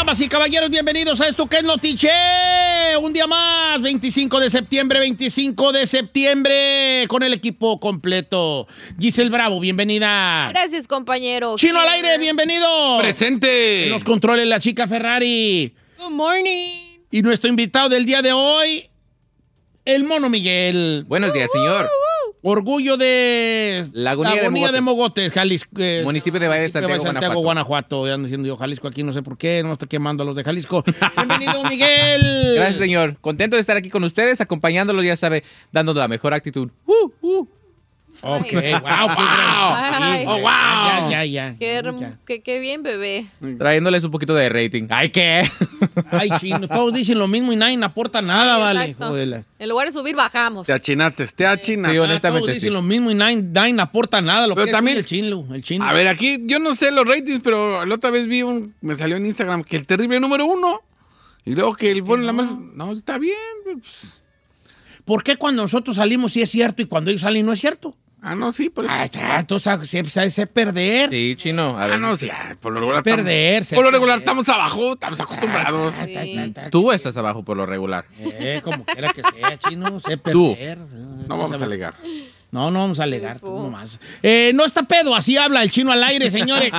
Damas y caballeros, bienvenidos a esto que es Notiche. Un día más, 25 de septiembre, con el equipo completo. Giselle Bravo, bienvenida. Gracias, compañero. Chino al aire, bienvenido. ¡Presente! En los controles, la chica Ferrari. Good morning. Y nuestro invitado del día de hoy, el Mono Miguel. Buenos días, señor. Orgullo de Lagunilla de Mogotes, Jalisco. Municipio de Valle de Santiago, Guanajuato. Ya ando diciendo yo Jalisco aquí, no sé por qué, no me está quemando a los de Jalisco. Bienvenido, Miguel. Gracias, señor. Contento de estar aquí con ustedes, acompañándolos, ya sabe, dando la mejor actitud. Ok, Ay. wow, qué Ay. oh, wow. Ya. Qué bien, bebé. Trayéndoles un poquito de rating. ¡Ay, qué! Ay, chino, todos dicen lo mismo y nadie aporta nada, Ay, vale. exacto. Joder. En lugar de subir, bajamos. Te achinaste, te achinaste. Sí, honestamente, Todos dicen sí. lo mismo y nadie aporta nada. Lo Pero que también- es el chino. A ver, aquí yo no sé los ratings, pero la otra vez me salió en Instagram que el terrible número 1 y luego que el bueno, la mal. No, está bien. Pues. ¿Por qué cuando nosotros salimos sí es cierto y cuando ellos salen no es cierto? Ah, no, sí, por eso. Ay, entonces se sé perder. Sí, chino. A ver. Ah, no, sí, por lo regular. Perderse. Por lo regular estamos abajo, estamos acostumbrados. Tú estás abajo por lo regular. Como quiera que sea, chino, sé perder. No vamos a alegar. No vamos a alegar, tú nomás. No está pedo, así habla el chino al aire, señores.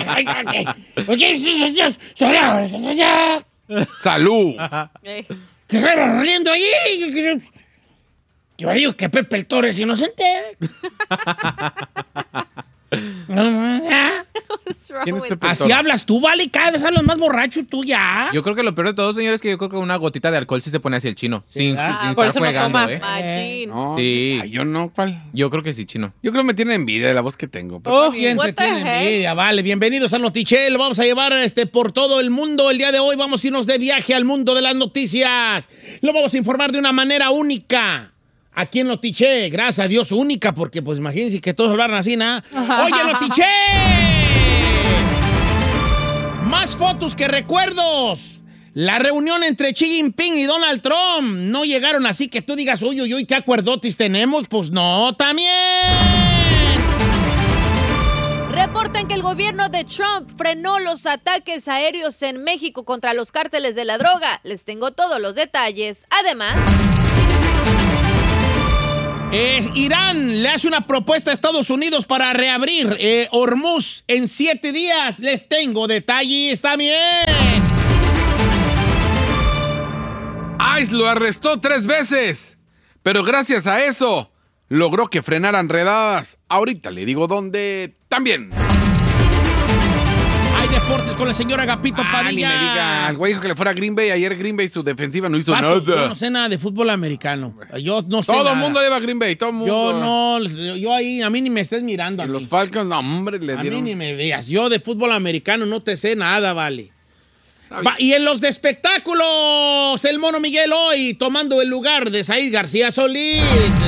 ¡Salud! Eh, ¿Qué están riendo ahí? Yo digo que Pepe el Toro es inocente. what's wrong ¿Quién es with- Pepe? Así hablas tú, vale, cada vez hablas más borracho tú ya. Yo creo que lo peor de todo, señor, es que yo creo que una gotita de alcohol sí se pone hacia el chino. Sin por estar eso no juegando, toma. ¿eh? Machín. No, Sí. ay, yo no, ¿cuál? Yo creo que sí, chino. Yo creo que me tiene envidia de la voz que tengo. pero Oh, está bien. ¿quién te What the tiene heck? envidia? Vale, bienvenidos a Notichel. Lo vamos a llevar por todo el mundo. El día de hoy vamos a irnos de viaje al mundo de las noticias. Lo vamos a informar de una manera única. Aquí en Notiche, gracias a Dios, única, porque pues imagínense que todos hablaran así, ¿no? ¡Oye, Notiche! Más fotos que recuerdos. La reunión entre Xi Jinping y Donald Trump no llegaron así que tú digas, uy, ¿qué acuerdotis tenemos? Pues no, también. Reportan que el gobierno de Trump frenó los ataques aéreos en México contra los cárteles de la droga. Les tengo todos los detalles. Además, Irán le hace una propuesta a Estados Unidos para reabrir Hormuz en 7 días. Les tengo detalles también. ICE lo arrestó 3 veces, pero gracias a eso logró que frenaran redadas. Ahorita le digo dónde también. Hay deportes con el señor Agapito Ni Padilla. me diga. El güey dijo que le fuera a Green Bay. Ayer Green Bay su defensiva no hizo Vato, yo nada. no sé nada de fútbol americano. Yo no sé Todo nada. el mundo le va a Green Bay, todo el mundo. Yo no, yo ahí, a mí ni me estés mirando. Y A mí, los Falcons, no, hombre, le a mí dieron. ni me veas. Yo de fútbol americano no te sé nada, vale. Está bien. Y en los de espectáculos, el Mono Miguel hoy tomando el lugar de Said García Solís.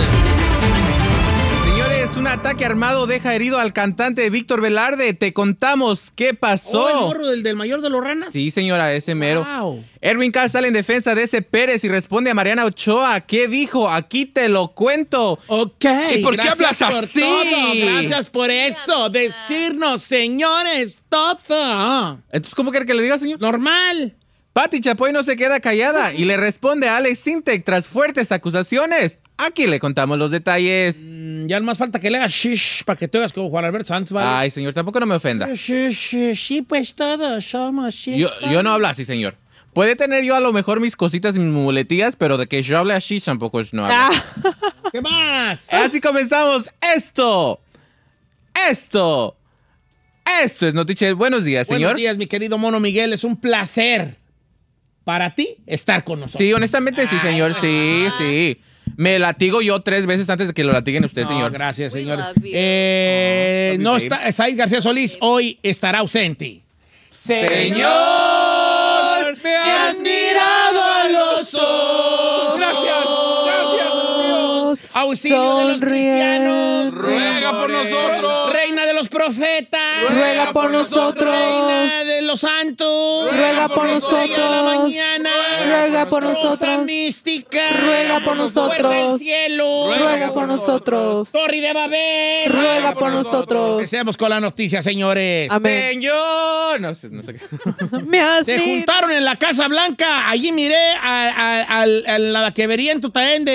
Señores, un ataque armado deja herido al cantante Víctor Velarde. Te contamos qué pasó. ¿El morro del mayor de los ranas? Sí, señora, ese mero. Wow. Erwin Cass sale en defensa de ese Pérez y responde a Mariana Ochoa. ¿Qué dijo? Aquí te lo cuento. Ok. ¿Y por qué gracias hablas por así? todo, gracias por eso. Decirnos, señores, todo. Entonces, ¿cómo quiere que le diga, señor? Normal. Pati Chapoy no se queda callada y le responde a Alex Sintek tras fuertes acusaciones. Aquí le contamos los detalles. Ya no más falta que le hagas shish para que te hagas como Juan Alberto Santos, ¿vale? Ay, señor, tampoco no me ofenda. Sí, pues todos somos shish. Yo no hablo así, señor. Puede tener yo a lo mejor mis cositas y mis muletillas, pero de que yo hable así tampoco es no hablo. ¿Qué más? Así comenzamos. Esto es Notiche. Buenos días, señor. Buenos días, mi querido Mono Miguel. Es un placer para ti estar con nosotros. Sí, honestamente sí, señor. Sí. Me latigo yo 3 veces antes de que lo latiguen usted, No, señor. gracias, We señor. love you. No Love you, está, Said García Solís hoy estará ausente. Señor, me has mirado a los ojos. Gracias, Dios mío. Auxilio de los cristianos. Ruega por nosotros. Reina de los profetas. Ruega por nosotros. Reina de los santos. Ruega por Estrella de la nosotros. mañana. Ruega por Rosa nosotros. mística. Ruega por nosotros. Puerta del cielo. Ruega por nosotros. Torre de Babel. Ruega por nosotros. Empecemos con la noticia, señores. Amén. Señor. No sé qué. Me has Se juntaron en la Casa Blanca. Allí miré a la que vería en tu taén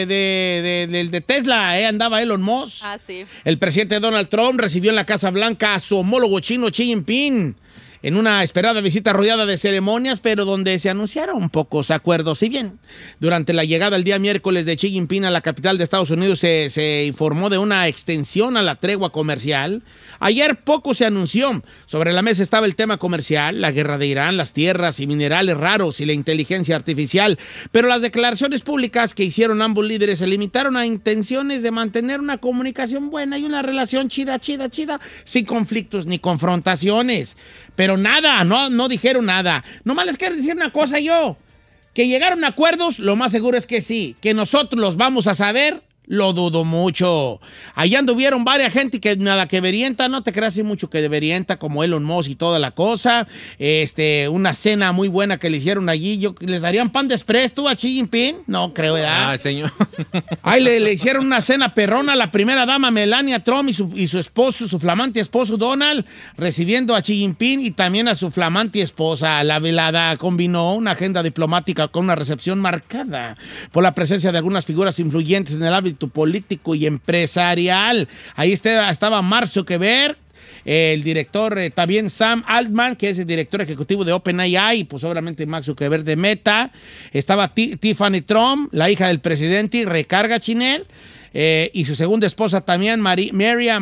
de Tesla. Andaba Elon Musk. Ah, sí. El presidente Donald Trump recibió en la Casa Blanca a su homólogo chino Xi Jinping en una esperada visita rodeada de ceremonias, pero donde se anunciaron pocos acuerdos. Si bien durante la llegada el día miércoles de Xi Jinping a la capital de Estados Unidos se informó de una extensión a la tregua comercial, ayer poco se anunció. Sobre la mesa estaba el tema comercial, la guerra de Irán, las tierras y minerales raros y la inteligencia artificial, pero las declaraciones públicas que hicieron ambos líderes se limitaron a intenciones de mantener una comunicación buena y una relación chida, sin conflictos ni confrontaciones. Pero nada, no dijeron nada. Nomás les quiero decir una cosa yo. Que llegaron a acuerdos, lo más seguro es que sí. Que nosotros los vamos a saber, lo dudo mucho. Allá anduvieron varias gente que nada que verienta, no te creas así mucho que verienta, como Elon Musk y toda la cosa. Una cena muy buena que le hicieron allí. ¿Les darían pan de express tú a Xi Jinping? No creo, ¿verdad? Ah, señor. Ay, le hicieron una cena perrona a la primera dama Melania Trump y su esposo, su flamante esposo Donald, recibiendo a Xi Jinping y también a su flamante esposa. La velada combinó una agenda diplomática con una recepción marcada por la presencia de algunas figuras influyentes en el ámbito político y empresarial. Ahí estaba Mark Zuckerberg, el director, también Sam Altman, que es el director ejecutivo de OpenAI, y pues obviamente Mark Zuckerberg de Meta. Estaba Tiffany Trump, la hija del presidente, recarga Chinel. Y su segunda esposa también, Marla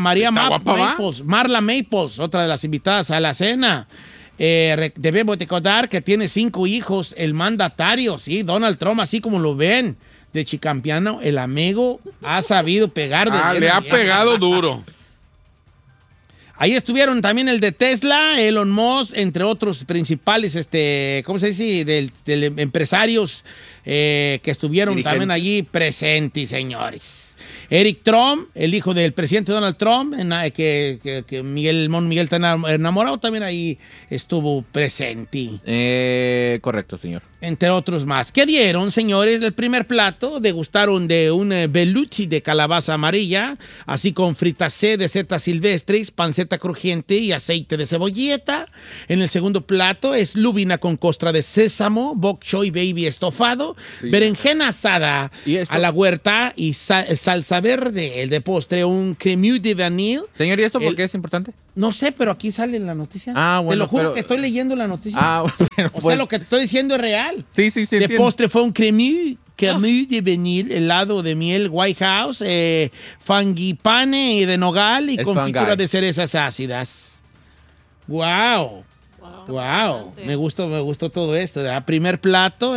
Maples, otra de las invitadas a la cena. Debemos recordar que tiene 5 hijos, el mandatario, sí, Donald Trump, así como lo ven. De chicampiano, el amigo ha sabido pegar. Le ha pegado duro. Ahí estuvieron también el de Tesla, Elon Musk, entre otros principales, ¿cómo se dice? Del empresarios que estuvieron también allí presentes, señores. Eric Trump, el hijo del presidente Donald Trump, que Miguel está enamorado, también ahí estuvo presente. Correcto, señor. Entre otros más. ¿Qué dieron, señores? El primer plato, degustaron de un belucci de calabaza amarilla, así con fritacé de setas silvestres, panceta crujiente y aceite de cebolleta. En el segundo plato es lubina con costra de sésamo, bok choy baby estofado, berenjena asada a la huerta y salsa verde. El de postre, un crème de vanille. Señor, ¿y esto por qué es importante? No sé, pero aquí sale en la noticia. Ah, bueno, te lo juro pero que estoy leyendo la noticia. Ah, bueno, o sea, lo que te estoy diciendo es real. Sí, De entiendo. postre fue un crème de vanille, helado de miel White House, frangipane de nogal y confitura fungi. de cerezas ácidas. Wow. Me gustó todo esto. ¿Verdad? Primer plato,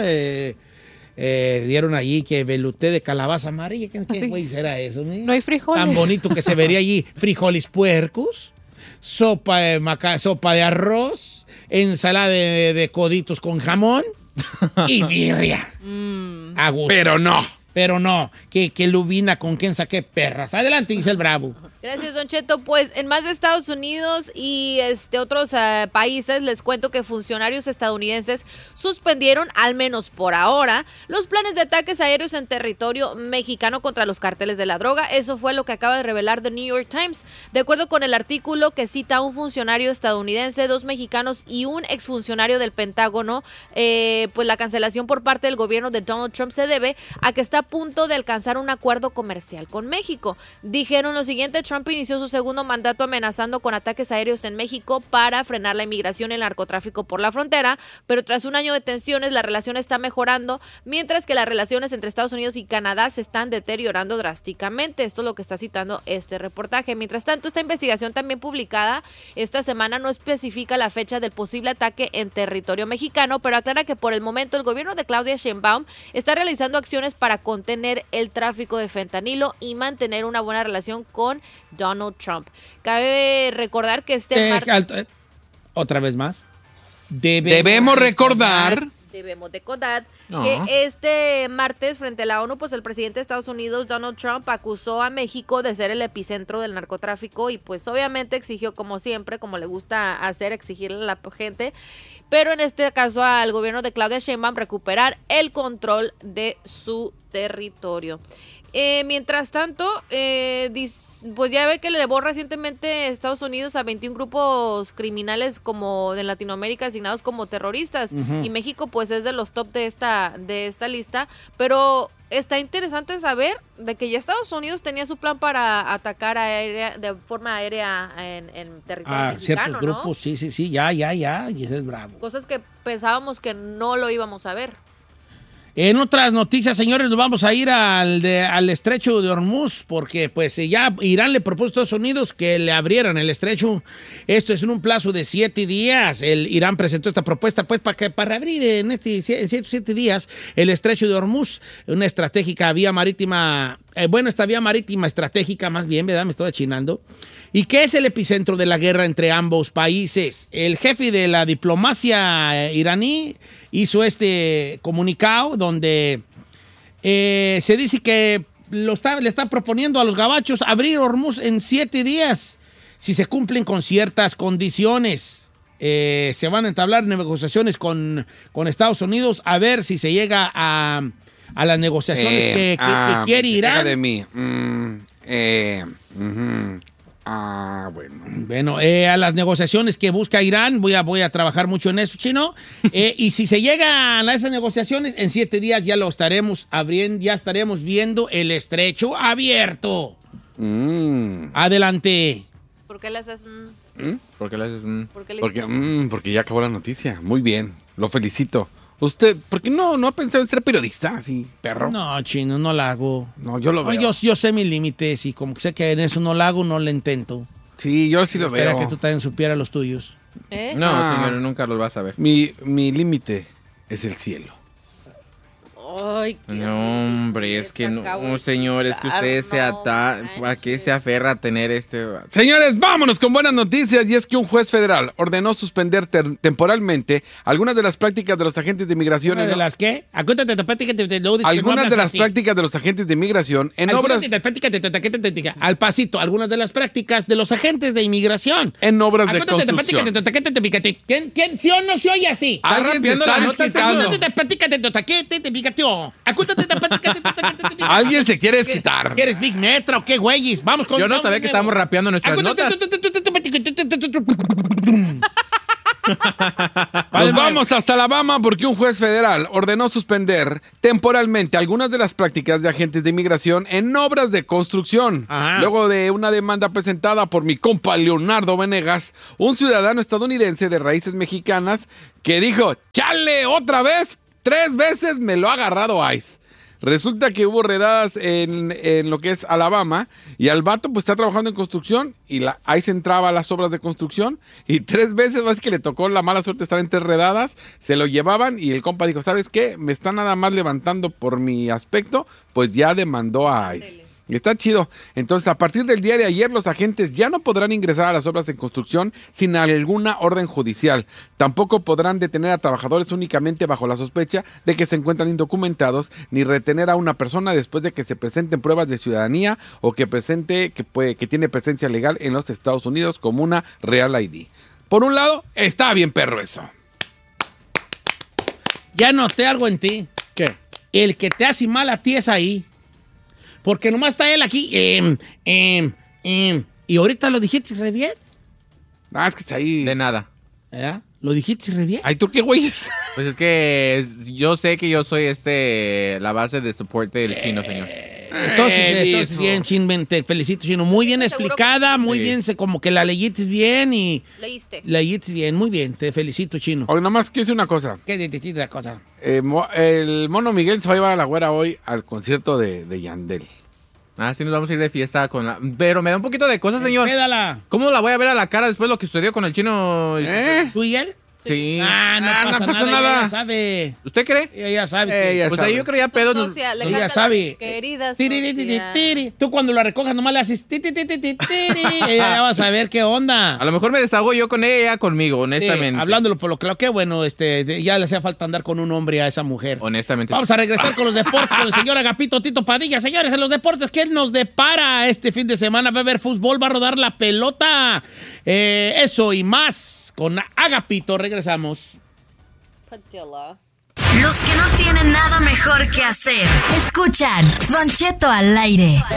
dieron allí que veluté de calabaza amarilla. ¿Qué güey será eso? No hay frijoles. Tan bonito que se vería allí. Frijoles puercos, sopa de arroz, ensalada de coditos con jamón y birria. A gusto. Pero no, que lubina con quién saqué perras. Adelante, dice el Bravo. Gracias, Don Cheto. Pues en más de Estados Unidos y otros países, les cuento que funcionarios estadounidenses suspendieron, al menos por ahora, los planes de ataques aéreos en territorio mexicano contra los cárteles de la droga. Eso fue lo que acaba de revelar The New York Times. De acuerdo con el artículo que cita a un funcionario estadounidense, 2 mexicanos y un exfuncionario del Pentágono, pues la cancelación por parte del gobierno de Donald Trump se debe a que está a punto de alcanzar un acuerdo comercial con México. Dijeron lo siguiente: Trump inició su segundo mandato amenazando con ataques aéreos en México para frenar la inmigración y el narcotráfico por la frontera, pero tras un año de tensiones la relación está mejorando, mientras que las relaciones entre Estados Unidos y Canadá se están deteriorando drásticamente. Esto es lo que está citando este reportaje. Mientras tanto, esta investigación también publicada esta semana no especifica la fecha del posible ataque en territorio mexicano, pero aclara que por el momento el gobierno de Claudia Sheinbaum está realizando acciones para contener el tráfico de fentanilo y mantener una buena relación con Donald Trump. Cabe recordar que Otra vez más. Debemos recordar debemos de contar No. que este martes frente a la ONU, pues el presidente de Estados Unidos, Donald Trump, acusó a México de ser el epicentro del narcotráfico y pues obviamente exigió, como siempre, como le gusta hacer, exigirle a la gente, pero en este caso al gobierno de Claudia Sheinbaum recuperar el control de su territorio. Mientras tanto, pues ya ve que le llevó recientemente Estados Unidos a 21 grupos criminales como de Latinoamérica asignados como terroristas y México pues es de los top de esta lista, pero está interesante saber de que ya Estados Unidos tenía su plan para atacar de forma aérea en territorio mexicano, ciertos ¿no? grupos, sí, ya, y ese es bravo. Cosas que pensábamos que no lo íbamos a ver. En otras noticias, señores, nos vamos a ir al estrecho de Hormuz, porque pues ya Irán le propuso a Estados Unidos que le abrieran el estrecho. Esto es en un plazo de 7 días. Irán presentó esta propuesta pues para abrir en 7 días el estrecho de Hormuz, una estratégica vía marítima, esta vía marítima estratégica más bien, ¿verdad? Me estoy achinando. ¿Y qué es el epicentro de la guerra entre ambos países? El jefe de la diplomacia iraní hizo este comunicado donde se dice que le está proponiendo a los gabachos abrir Hormuz en 7 días si se cumplen con ciertas condiciones. Se van a entablar negociaciones con Estados Unidos a ver si se llega a las negociaciones que quiere Irán. De mí. Bueno. Bueno, a las negociaciones que busca Irán, voy a trabajar mucho en eso, Chino. Y si se llegan a esas negociaciones, en 7 días ya lo estaremos abriendo, ya estaremos viendo el estrecho abierto. Adelante. ¿Por qué le haces? ¿Por qué le haces? ¿Por qué le Porque ya acabó la noticia. Muy bien, lo felicito. Usted, ¿por qué no ha pensado en ser periodista así, perro? No, Chino, no la hago. No, yo lo veo. Yo sé mis límites y como que sé que en eso no la hago, no lo intento. Sí, yo sí lo Espera veo. que tú también supieras los tuyos. No, señor, nunca los vas a ver. Mi límite es el cielo. Ay, No, hombre, es que no, acabo señor, es que usted se ata... ¿A qué se aferra a tener este...? Señores, vámonos con buenas noticias. Y es que un juez federal ordenó suspender temporalmente algunas de las prácticas de los agentes de migración. ¿Una de las qué? Acuérdate, Algunas de las prácticas de los agentes de migración en obras. Al pasito, algunas de las prácticas de los agentes de inmigración. En obras de construcción. ¿Quién sí o no se oye así? Alguien se está desquitando. Alguien se quiere desquitar. ¿Quieres Big Metro? ¿Qué güeyes? Vamos con... Yo no sabía que estábamos rapeando nuestras notas. Nos vamos hasta Alabama porque un juez federal ordenó suspender temporalmente algunas de las prácticas de agentes de inmigración en obras de construcción. Ajá. Luego de una demanda presentada por mi compa Leonardo Venegas, un ciudadano estadounidense de raíces mexicanas que dijo, ¡chale, otra vez! 3 veces me lo ha agarrado ICE. Resulta que hubo redadas en lo que es Alabama y al vato pues está trabajando en construcción y ICE entraba a las obras de construcción y 3 veces más que le tocó la mala suerte estar entre redadas, se lo llevaban y el compa dijo, ¿sabes qué? Me está nada más levantando por mi aspecto, pues ya demandó a ICE. Y está chido. Entonces, a partir del día de ayer, los agentes ya no podrán ingresar a las obras de construcción sin alguna orden judicial. Tampoco podrán detener a trabajadores únicamente bajo la sospecha de que se encuentran indocumentados, ni retener a una persona después de que se presenten pruebas de ciudadanía o que tiene presencia legal en los Estados Unidos como una Real ID. Por un lado, está bien perro eso. Ya noté algo en ti. ¿Qué? El que te hace mal a ti es ahí. Porque nomás está él aquí. Y ahorita lo dijiste re bien. Ah, es que está ahí. De nada. ¿Verdad? Lo dijiste re bien. Ay, ¿tú qué güeyes? Pues es que yo sé que yo soy la base de soporte del chino, señor. Entonces bien, Chin, te felicito, Chino. Muy bien explicada, muy bien, como que la leyites bien y... Leíste bien, muy bien. Te felicito, Chino. Oye, nomás quiero decir una cosa. ¿Qué decir la cosa? El mono Miguel se va a llevar a la güera hoy al concierto de Yandel. Ah, sí, nos vamos a ir de fiesta con la... Pero me da un poquito de cosas, señor. Quédala. ¿Cómo la voy a ver a la cara después de lo que sucedió con el chino? ¿Tú y él? Sí. No pasa nada. Ella sabe. ¿Usted cree? Ella ya sabe. Ella Pues sabe. ahí yo creo ya pedo. Socia, le ella canta sabe. la querida Tiri, tiri, socia. tiri. Tú cuando la recojas nomás le haces tiri, tiri, tiri, tiri. Ella ya va a saber qué onda. A lo mejor me desahogo yo con ella, conmigo, honestamente. Sí, hablándolo por lo claro, qué bueno, ya le hacía falta andar con un hombre a esa mujer. Honestamente. Vamos a regresar con los deportes con el señor Agapito Tito Padilla. Señores, en los deportes, ¿qué nos depara este fin de semana? Va a haber fútbol, va a rodar la pelota. Eso y más con Agapito. Regresamos. Padilla. Los que no tienen nada mejor que hacer, escuchan Don Cheto al aire.